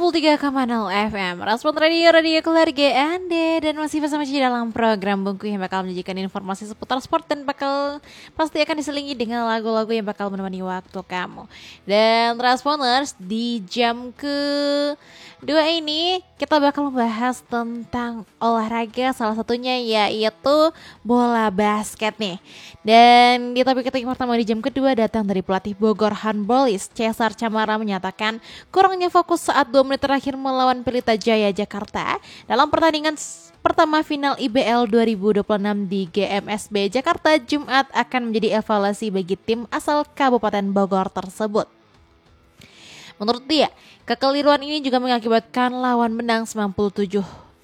93,0 FM Respon Radio keluarga Anda. Dan masih bersama Cici dalam program Bungku yang bakal menyajikan informasi seputar sport dan pasti akan diselingi dengan lagu-lagu yang bakal menemani waktu kamu. Dan Responers, di jam kedua ini kita bakal membahas tentang olahraga, salah satunya yaitu bola basket nih. Dan di topik kita yang pertama di jam kedua datang dari pelatih Bogor Handballis Cesar Camara menyatakan kurangnya fokus saat 2 menit terakhir melawan Pelita Jaya Jakarta dalam pertandingan pertama final IBL 2026 di GMSB Jakarta Jumat akan menjadi evaluasi bagi tim asal Kabupaten Bogor tersebut. Menurut dia, kekeliruan ini juga mengakibatkan lawan menang 90-87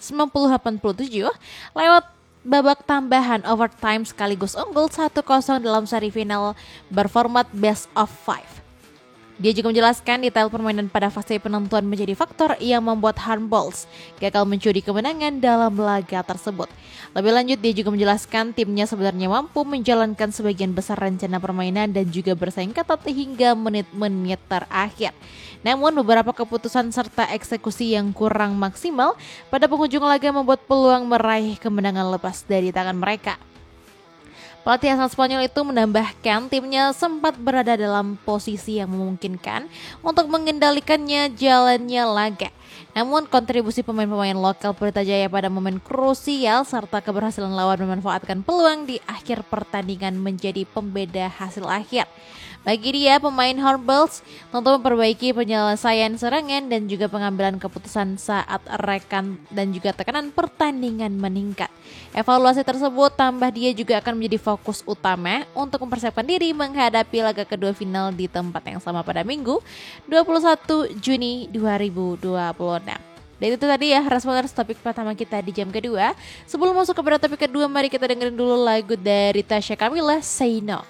lewat babak tambahan overtime sekaligus unggul 1-0 dalam seri final berformat best of 5. Dia juga menjelaskan detail permainan pada fase penentuan menjadi faktor yang membuat Handballs gagal mencuri kemenangan dalam laga tersebut. Lebih lanjut, dia juga menjelaskan timnya sebenarnya mampu menjalankan sebagian besar rencana permainan dan juga bersaing ketat hingga menit-menit terakhir. Namun beberapa keputusan serta eksekusi yang kurang maksimal pada penghujung laga membuat peluang meraih kemenangan lepas dari tangan mereka. Pelatih asal Spanyol itu menambahkan timnya sempat berada dalam posisi yang memungkinkan untuk mengendalikannya jalannya laga. Namun kontribusi pemain-pemain lokal Pelita Jaya pada momen krusial serta keberhasilan lawan memanfaatkan peluang di akhir pertandingan menjadi pembeda hasil akhir. Bagi dia, pemain Handballs tentu memperbaiki penyelesaian serangan dan juga pengambilan keputusan saat rekan dan juga tekanan pertandingan meningkat. Evaluasi tersebut tambah dia juga akan menjadi fokus utama untuk mempersiapkan diri menghadapi laga kedua final di tempat yang sama pada Minggu 21 Juni 2026. Dan itu tadi ya Responders topik pertama kita di jam kedua. Sebelum masuk ke topik kedua, mari kita dengerin dulu lagu dari Tasya Kamila, Say No.